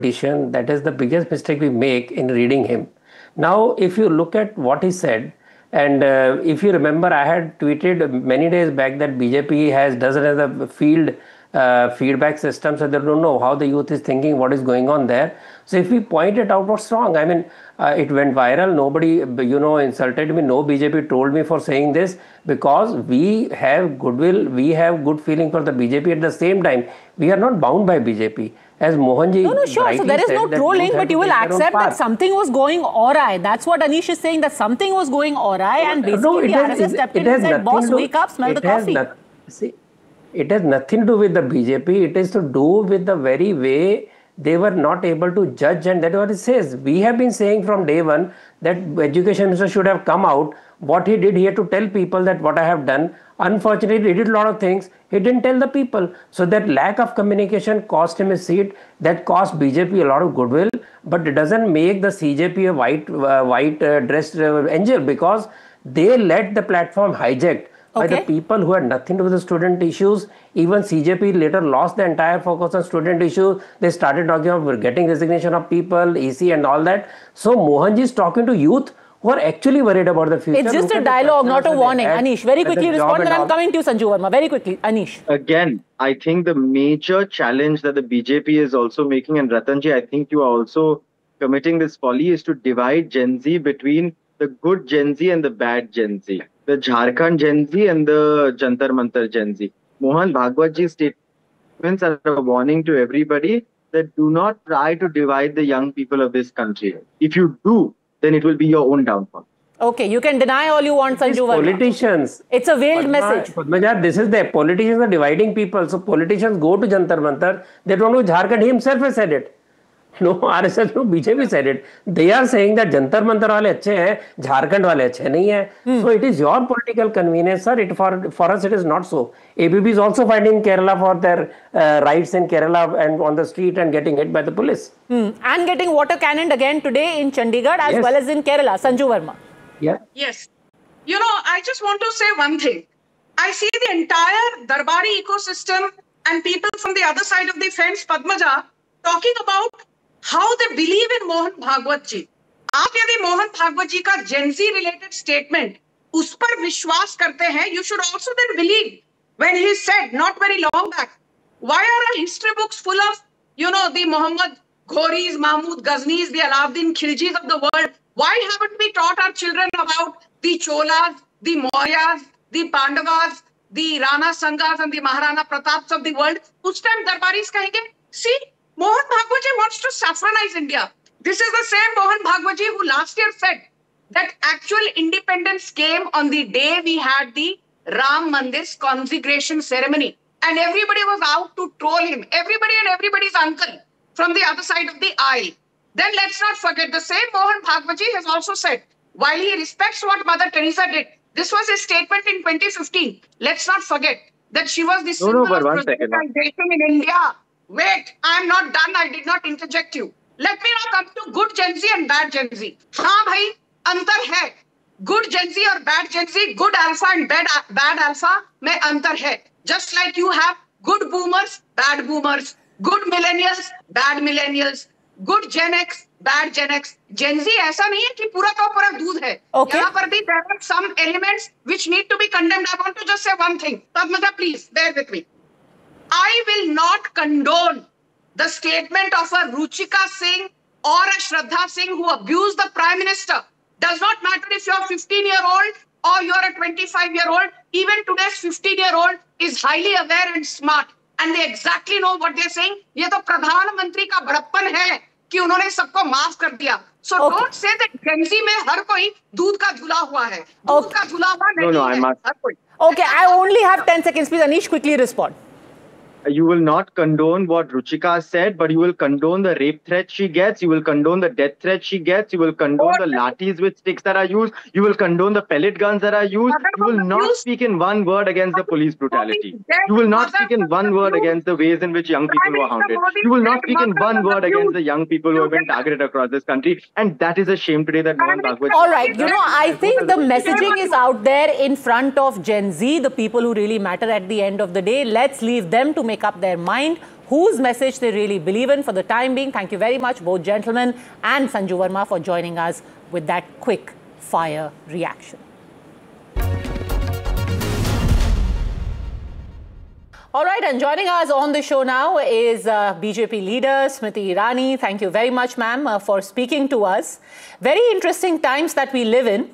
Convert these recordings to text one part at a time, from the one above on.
politician. That is the biggest mistake we make in reading him. Now, if you look at what he said, and if you remember, I had tweeted many days back that BJP doesn't have a field feedback system, so they don't know how the youth is thinking, what is going on there. So if we point it out, what's wrong? I mean, it went viral. Nobody, insulted me. No BJP told me for saying this, because we have goodwill, we have good feeling for the BJP. At the same time, we are not bound by BJP. As Mohanji No, sure. So there is no trolling, but you will accept that something was going awry. That's what Anish is saying, that something was going awry, and basically the RSS stepped in and said, boss, wake up, smell the coffee. See, it has nothing to do with the BJP. It is to do with the very way they were not able to judge, and that is what it says. We have been saying from day one that education minister should have come out. What he did, he had to tell people that what I have done. Unfortunately, he did a lot of things. He didn't tell the people. So that lack of communication cost him his seat. That cost BJP a lot of goodwill. But it doesn't make the CJP a white dressed angel, because they let the platform hijacked by the people who had nothing to do with the student issues. Even CJP later lost the entire focus on student issues. They started talking about getting resignation of people, EC and all that. So Mohanji is talking to youth who are actually worried about the future. It's just a dialogue, not a warning. Anish, very quickly respond, and I'm coming to you, Sanju Verma. Very quickly, Anish. Again, I think the major challenge that the BJP is also making, and Ratanji, I think you are also committing this folly, is to divide Gen Z between the good Gen Z and the bad Gen Z. The Jharkhand Gen Z and the Jantar Mantar Gen Z. Mohan Bhagwatji's statements are a warning to everybody that do not try to divide the young people of this country. If you do, then it will be your own downfall. Okay, you can deny all you want, Sanju Verma. Politicians. It's a veiled message. This is the politicians are dividing people. So politicians go to Jantar Mantar. They don't know Jharkhand. He himself has said it. No RSS, no BJP said it. They are saying that Jantar Mantar wale अच्छे हैं, Jharkhand wale अच्छे नहीं हैं. So it is your political convenience, sir. For us it is not so. ABP is also fighting Kerala for their rights in Kerala and on the street and getting hit by the police. And getting water cannoned again today in Chandigarh as well as in Kerala. Sanju Verma. Yeah. Yes. You know, I just want to say one thing. I see the entire Darbari ecosystem and people from the other side of the fence, Padmaja, talking about how they believe in Mohan Bhagwat ji. आप यदि मोहन भागवत जी का Gen Z related statement उस पर विश्वास करते हैं, you should also then believe when he said not very long back, why are our history books full of, the Muhammad Ghoris, Mahmud Ghaznis, the Alauddin Khiljis of the world? Why haven't we taught our children about the Cholas, the Mauryas, the Pandavas, the Rana Sangas and the Maharana Prataps of the world? उस time Darbaris कहेंगे, see, Mohan Bhagwat ji wants to saffronize India. This is the same Mohan Bhagwat ji who last year said that actual independence came on the day we had the Ram Mandir's consecration ceremony. And everybody was out to troll him. Everybody and everybody's uncle from the other side of the aisle. Then let's not forget, the same Mohan Bhagwat ji has also said, while he respects what Mother Teresa did, this was his statement in 2015. Let's not forget that she was the symbol of progression in India. Wait, I am not done. I did not interject you. Let me now come to good Gen Z and bad Gen Z. हाँ भाई, अंतर है. Good Gen Z or bad Gen Z, good alpha and bad alpha में अंतर है. Just like you have good boomers, bad boomers, good millennials, bad millennials, good Gen X, bad Gen X. Gen Z ऐसा नहीं है कि पूरा का पूरा दूध है. यहाँ पर भी there are some elements which need to be condemned. I want to just say one thing. Padmaja, please bear with me. I will not condone the statement of a Ruchika Singh or a Shraddha Singh who abused the Prime Minister. Does not matter if you're a 15-year-old or you're a 25-year-old. Even today's 15-year-old is highly aware and smart. And they exactly know what they're saying. ये तो प्रधानमंत्री का बड़प्पन है कि उन्होंने सबको माफ कर दिया. So don't say that Gen Z में हर कोई दूध का धुला हुआ है. दूध का धुला हुआ नहीं है हर कोई. Okay, I only have 10 seconds. Please, Anish, quickly respond. You will not condone what Ruchika said, but you will condone the rape threat she gets. You will condone the death threat she gets. You will condone the lathis with sticks that are used. You will condone the pellet guns that are used. You will not speak in one word against the police brutality. You will not speak in one word against the ways in which young people were hounded. You will not speak in one word against the young people who have been targeted across this country. And that is a shame today that Mohan Bhagwat... All right, I think the messaging is out there in front of Gen Z, the people who really matter at the end of the day. Let's leave them to make up their mind. whose message they really believe in. For the time being, thank you very much, both gentlemen and Sanju Verma, for joining us with that quick fire reaction. All right, and joining us on the show now is BJP leader Smriti Irani. Thank you very much, ma'am, for speaking to us. Very interesting times that we live in.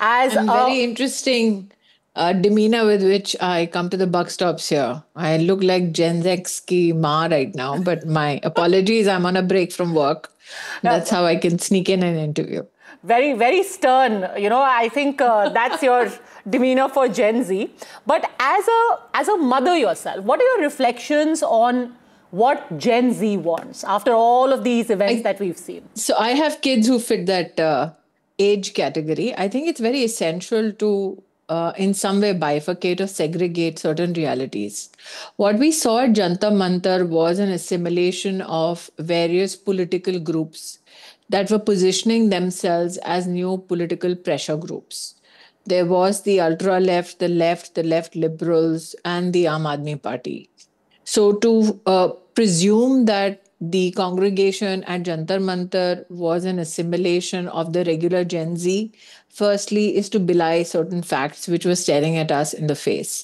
Very interesting demeanor with which I come to the buck stops here. I look like Gen X ki ma right now, but my apologies, I'm on a break from work. That's how I can sneak in an interview. Very, very stern. I think that's your demeanor for Gen Z. But as a mother yourself, what are your reflections on what Gen Z wants after all of these events that we've seen? So I have kids who fit that age category. I think it's very essential to in some way bifurcate or segregate certain realities. What we saw at Jantar Mantar was an assimilation of various political groups that were positioning themselves as new political pressure groups. There was the ultra-left, the left liberals, and the Aam Aadmi Party. So to presume that the congregation at Jantar Mantar was an assimilation of the regular Gen Z, firstly, is to belie certain facts which were staring at us in the face.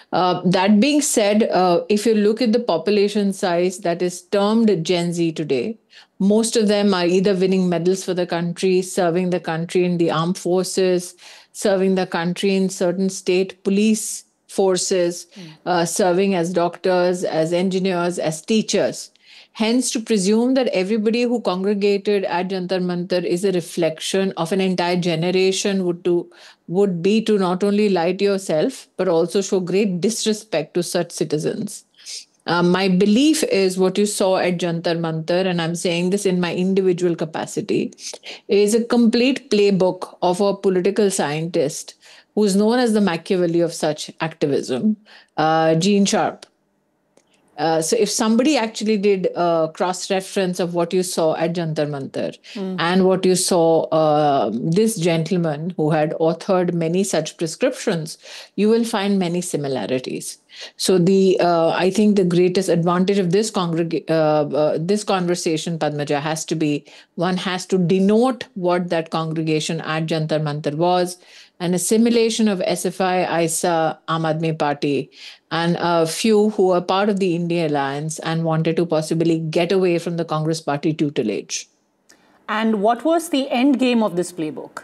That being said, if you look at the population size that is termed Gen Z today, most of them are either winning medals for the country, serving the country in the armed forces, serving the country in certain state police forces, serving as doctors, as engineers, as teachers. Hence, to presume that everybody who congregated at Jantar Mantar is a reflection of an entire generation would be to not only lie to yourself, but also show great disrespect to such citizens. My belief is what you saw at Jantar Mantar, and I'm saying this in my individual capacity, is a complete playbook of a political scientist who's known as the Machiavelli of such activism, Gene Sharp. So if somebody actually did a cross-reference of what you saw at Jantar Mantar and what you saw this gentleman who had authored many such prescriptions, you will find many similarities. So I think the greatest advantage of this conversation, Padmaja, has to be one has to denote what that congregation at Jantar Mantar was, an assimilation of SFI, ISA, Aam Aadmi Party, and a few who are part of the India Alliance and wanted to possibly get away from the Congress Party tutelage. And what was the end game of this playbook?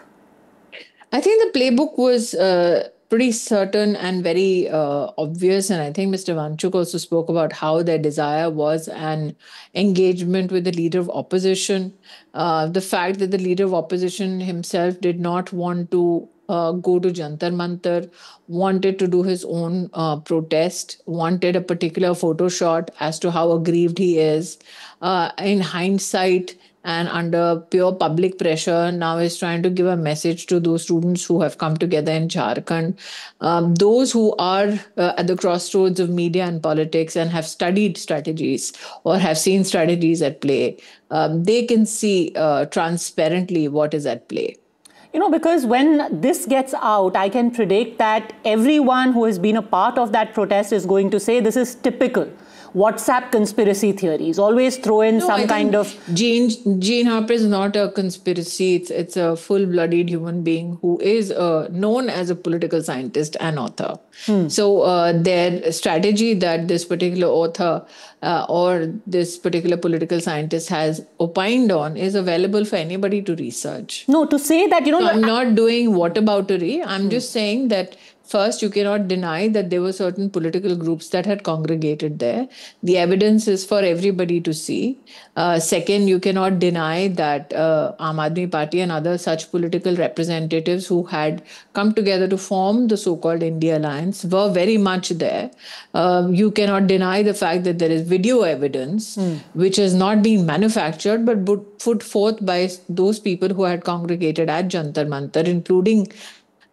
I think the playbook was pretty certain and very obvious. And I think Mr. Vanchuk also spoke about how their desire was an engagement with the leader of opposition. The fact that the leader of opposition himself did not want to go to Jantar Mantar, wanted to do his own protest, wanted a particular photo shot as to how aggrieved he is. In hindsight, and under pure public pressure, now is trying to give a message to those students who have come together in Jharkhand. Those who are at the crossroads of media and politics and have studied strategies or have seen strategies at play, they can see transparently what is at play. Because when this gets out, I can predict that everyone who has been a part of that protest is going to say this is typical WhatsApp conspiracy theories. Always throw in some kind of... Gene Harper is not a conspiracy. It's a full-blooded human being who is known as a political scientist and author. So their strategy that this particular author or this particular political scientist has opined on is available for anybody to research. No, to say that, So I'm not doing whataboutery. I'm just saying that first, you cannot deny that there were certain political groups that had congregated there. The evidence is for everybody to see. Second, you cannot deny that Aam Aadmi Party and other such political representatives who had come together to form the so-called India Alliance were very much there. You cannot deny the fact that there is video evidence which has not been manufactured but put forth by those people who had congregated at Jantar Mantar, including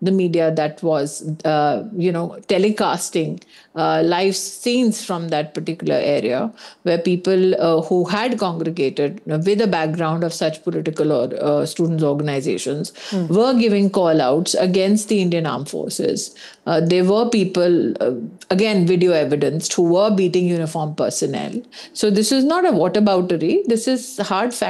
the media that was, telecasting live scenes from that particular area, where people who had congregated with a background of such political or students' organizations were giving call-outs against the Indian Armed Forces. There were people, again, video evidenced, who were beating uniformed personnel. So this is not a whataboutery. This is hard fact.